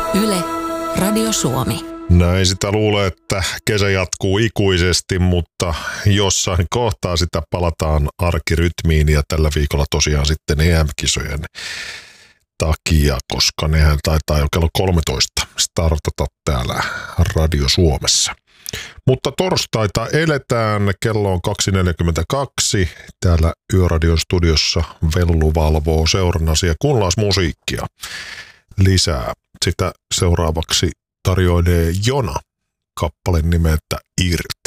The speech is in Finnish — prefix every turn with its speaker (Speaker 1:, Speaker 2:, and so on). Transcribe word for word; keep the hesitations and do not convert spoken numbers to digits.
Speaker 1: Yle, Radio Suomi.
Speaker 2: Näin sitä luulee, että kesä jatkuu ikuisesti, mutta jossain kohtaa sitä palataan arkirytmiin ja tällä viikolla tosiaan sitten E M-kisojen takia, koska nehän taitaa jo kello kolmetoista startata täällä Radio Suomessa. Mutta torstaita eletään, kello on kaksi neljäkymmentäkaksi, täällä Yöradion studiossa Vellu valvoo seurannasi ja kuunnellaan musiikkia lisää. Sitä seuraavaksi tarjoilee Jona kappale nimeltä Irti.